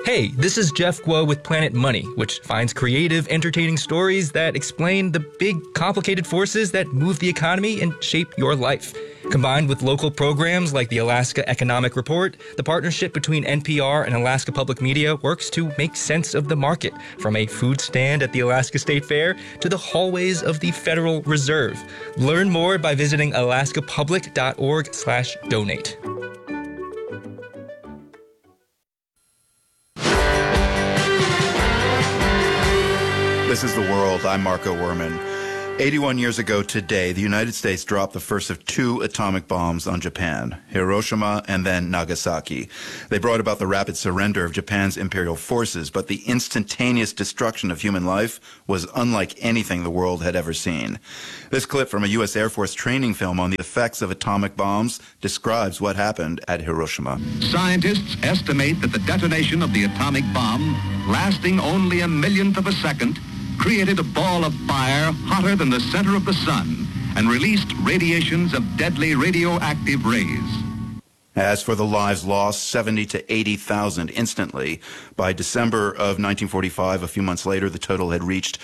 Hey, this is Jeff Guo with Planet Money, which finds creative, entertaining stories that explain the big, complicated forces that move the economy and shape your life. Combined with local programs like the Alaska Economic Report, the partnership between NPR and Alaska Public Media works to make sense of the market, from a food stand at the Alaska State Fair to the hallways of the Federal Reserve. Learn more by visiting alaskapublic.org/donate. This is The World. I'm Marco Werman. 81 years ago today, the United States dropped the first of two atomic bombs on Japan, Hiroshima and then Nagasaki. They brought about the rapid surrender of Japan's imperial forces, but the instantaneous destruction of human life was unlike anything the world had ever seen. This clip from a U.S. Air Force training film on the effects of atomic bombs describes what happened at Hiroshima. Scientists estimate that the detonation of the atomic bomb, lasting only a millionth of a second, created a ball of fire hotter than the center of the sun and released radiations of deadly radioactive rays. As for the lives lost, 70 to 80,000 instantly. By December of 1945, a few months later, the total had reached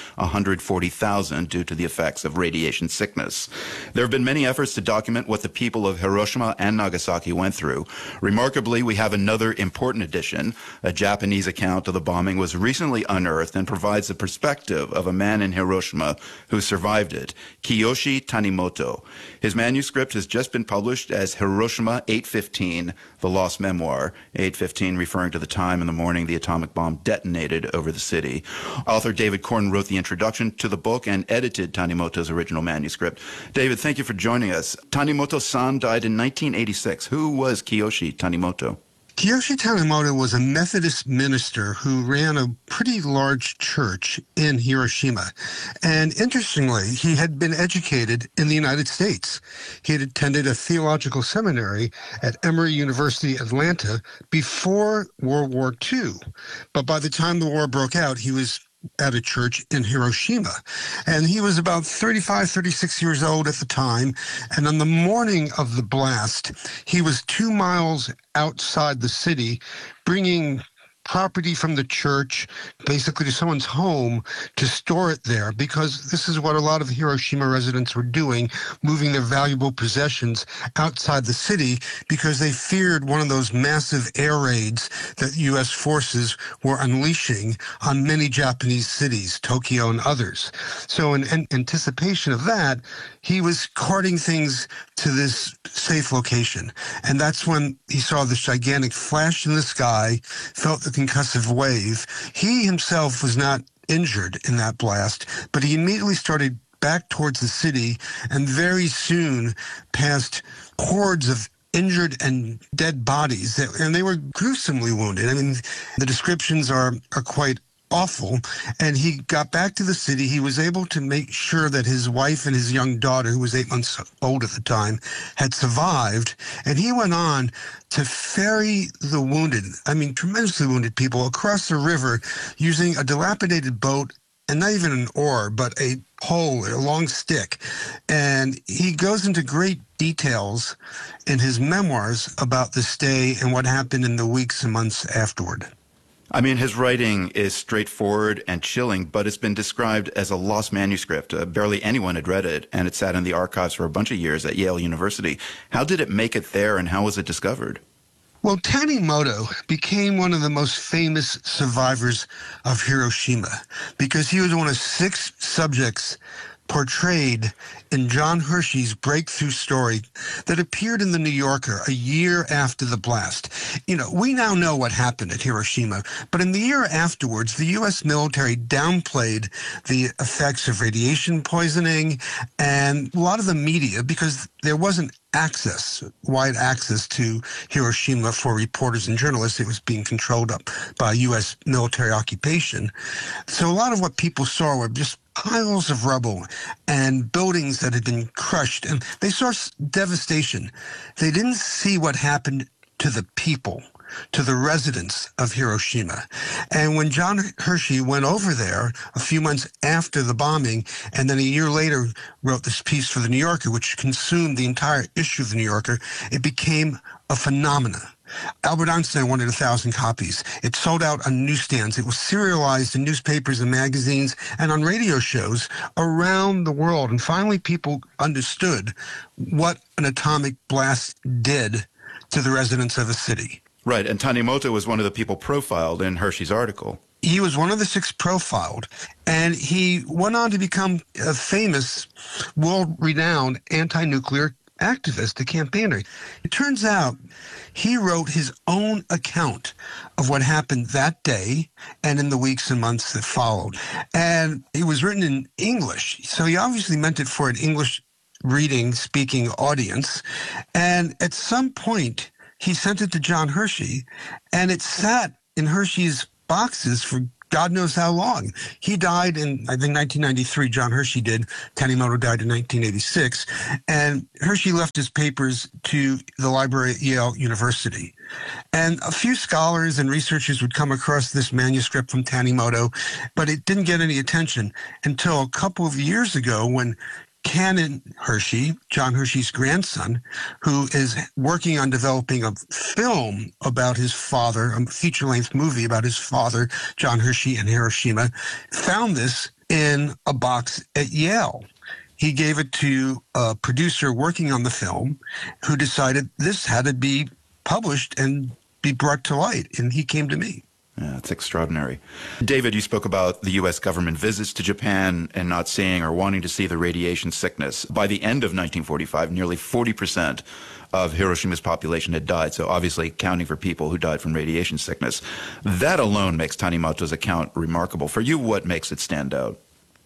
140,000 due to the effects of radiation sickness. There have been many efforts to document what the people of Hiroshima and Nagasaki went through. Remarkably, we have another important addition. A Japanese account of the bombing was recently unearthed and provides the perspective of a man in Hiroshima who survived it, Kiyoshi Tanimoto. His manuscript has just been published as Hiroshima 815. The Lost Memoir, 8:15 referring to the time in the morning the atomic bomb detonated over the city. Author David Corn wrote the introduction to the book and edited Tanimoto's original manuscript. David, thank you for joining us. Tanimoto-san died in 1986. Who was Kiyoshi Tanimoto? Kiyoshi Tanimoto was a Methodist minister who ran a pretty large church in Hiroshima. And interestingly, he had been educated in the United States. He had attended a theological seminary at Emory University, Atlanta, before World War II. But by the time the war broke out, he was at a church in Hiroshima. And he was about 35, 36 years old at the time. And on the morning of the blast, he was 2 miles outside the city, bringing property from the church, basically to someone's home, to store it there, because this is what a lot of Hiroshima residents were doing, moving their valuable possessions outside the city because they feared one of those massive air raids that U.S. forces were unleashing on many Japanese cities, Tokyo and others. So in anticipation of that, he was carting things to this safe location. And that's when he saw this gigantic flash in the sky, felt the concussive wave. He himself was not injured in that blast, but he immediately started back towards the city and very soon passed hordes of injured and dead bodies, and they were gruesomely wounded. I mean, the descriptions are quite awful. And he got back to the city. He was able to make sure that his wife and his young daughter, who was 8 months old at the time, had survived. And he went on to ferry the wounded, I mean, tremendously wounded people across the river using a dilapidated boat, and not even an oar, but a pole, a long stick. And he goes into great details in his memoirs about this day and what happened in the weeks and months afterward. I mean, his writing is straightforward and chilling, but it's been described as a lost manuscript. Barely anyone had read it, and it sat in the archives for a bunch of years at Yale University. How did it make it there, and how was it discovered? Well, Tanimoto became one of the most famous survivors of Hiroshima because he was one of 6 subjects portrayed in John Hershey's breakthrough story that appeared in the New Yorker a year after the blast. You know, we now know what happened at Hiroshima, but in the year afterwards, the U.S. military downplayed the effects of radiation poisoning, and a lot of the media, because there wasn't wide access to Hiroshima for reporters and journalists. It was being controlled up by U.S. military occupation. So a lot of what people saw were just piles of rubble and buildings that had been crushed, and they saw devastation. They didn't see what happened to the people, to the residents of Hiroshima. And when John Hershey went over there a few months after the bombing, and then a year later wrote this piece for the New Yorker, which consumed the entire issue of the New Yorker, it became a phenomenon. Albert Einstein wanted 1,000 copies. It sold out on newsstands. It was serialized in newspapers and magazines and on radio shows around the world. And finally, people understood what an atomic blast did to the residents of a city. Right, and Tanimoto was one of the people profiled in Hershey's article. He was one of the 6 profiled, and he went on to become a famous, world-renowned anti-nuclear activist, a campaigner. It turns out he wrote his own account of what happened that day and in the weeks and months that followed. And it was written in English, so he obviously meant it for an English reading, speaking audience. And at some point, he sent it to John Hershey, and it sat in Hershey's boxes for God knows how long. He died in, I think, 1993. John Hershey did. Tanimoto died in 1986. And Hershey left his papers to the library at Yale University. And a few scholars and researchers would come across this manuscript from Tanimoto, but it didn't get any attention until a couple of years ago when Canon Hershey, John Hershey's grandson, who is working on developing a film about his father, a feature-length movie about his father, John Hershey, and Hiroshima, found this in a box at Yale. He gave it to a producer working on the film who decided this had to be published and be brought to light, and he came to me. Yeah, it's extraordinary. David, you spoke about the U.S. government visits to Japan and not seeing or wanting to see the radiation sickness. By the end of 1945, nearly 40% of Hiroshima's population had died, so obviously counting for people who died from radiation sickness. That alone makes Tanimoto's account remarkable. For you, what makes it stand out?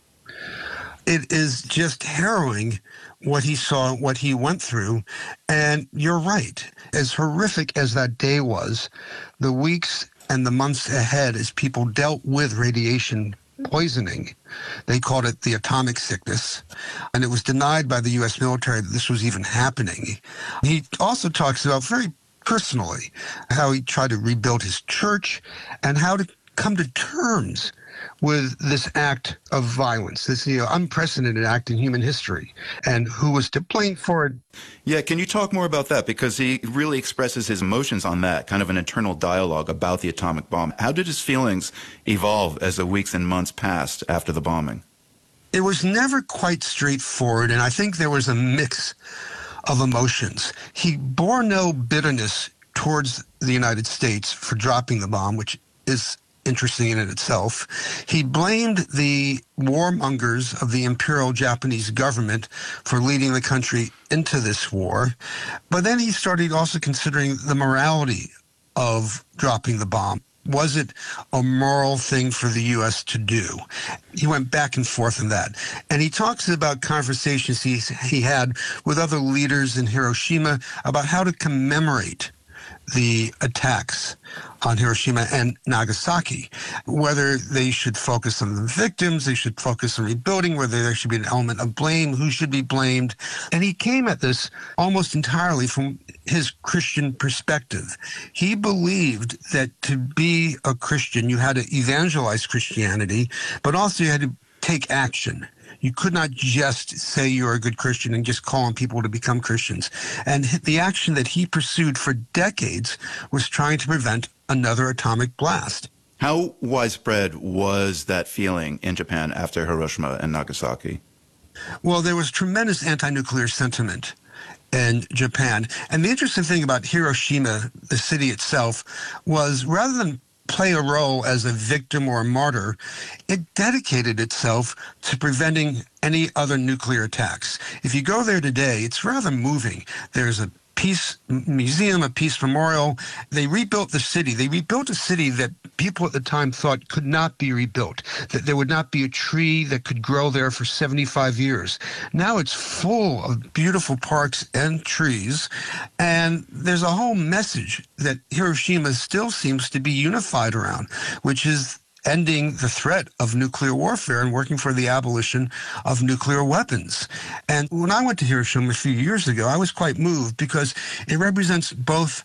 It is just harrowing what he saw, what he went through. And you're right. As horrific as that day was, the weeks and the months ahead as people dealt with radiation poisoning, they called it the atomic sickness, and it was denied by the U.S. military that this was even happening. He also talks about very personally how he tried to rebuild his church and how to come to terms with this act of violence, this unprecedented act in human history, and who was to blame for it. Yeah, can you talk more about that? Because he really expresses his emotions on that, kind of an internal dialogue about the atomic bomb. How did his feelings evolve as the weeks and months passed after the bombing? It was never quite straightforward, and I think there was a mix of emotions. He bore no bitterness towards the United States for dropping the bomb, which is interesting in itself. He blamed the warmongers of the Imperial Japanese government for leading the country into this war. But then he started also considering the morality of dropping the bomb. Was it a moral thing for the U.S. to do? He went back and forth on that. And he talks about conversations he had with other leaders in Hiroshima about how to commemorate the attacks on Hiroshima and Nagasaki, whether they should focus on the victims, they should focus on rebuilding, whether there should be an element of blame, who should be blamed. And he came at this almost entirely from his Christian perspective. He believed that to be a Christian, you had to evangelize Christianity, but also you had to take action. You could not just say you're a good Christian and just call on people to become Christians. And the action that he pursued for decades was trying to prevent another atomic blast. How widespread was that feeling in Japan after Hiroshima and Nagasaki? Well, there was tremendous anti-nuclear sentiment in Japan. And the interesting thing about Hiroshima, the city itself, was rather than play a role as a victim or a martyr, it dedicated itself to preventing any other nuclear attacks. If you go there today, it's rather moving. There's a peace museum, a peace memorial. They rebuilt the city. They rebuilt a city that people at the time thought could not be rebuilt, that there would not be a tree that could grow there for 75 years. Now it's full of beautiful parks and trees, and there's a whole message that Hiroshima still seems to be unified around, which is ending the threat of nuclear warfare and working for the abolition of nuclear weapons. And when I went to Hiroshima a few years ago, I was quite moved because it represents both,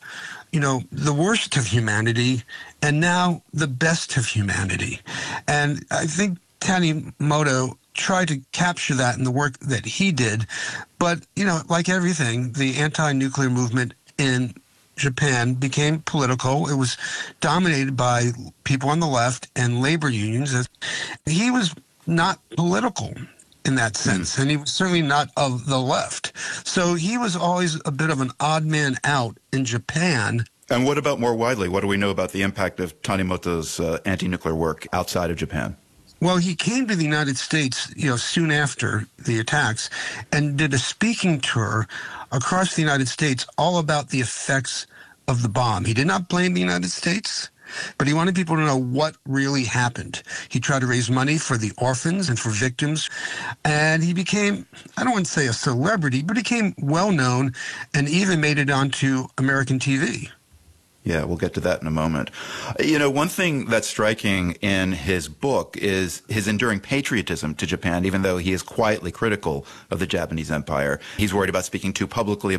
the worst of humanity and now the best of humanity. And I think Tanimoto tried to capture that in the work that he did. But, like everything, the anti-nuclear movement in Japan became political. It was dominated by people on the left and labor unions. He was not political in that sense, and he was certainly not of the left. So he was always a bit of an odd man out in Japan. And what about more widely? What do we know about the impact of Tanimoto's anti-nuclear work outside of Japan? Well, he came to the United States, soon after the attacks and did a speaking tour across the United States all about the effects of the bomb. He did not blame the United States, but he wanted people to know what really happened. He tried to raise money for the orphans and for victims, and he became, I don't want to say a celebrity, but he became well-known and even made it onto American TV. Yeah, we'll get to that in a moment. One thing that's striking in his book is his enduring patriotism to Japan, even though he is quietly critical of the Japanese empire. He's worried about speaking too publicly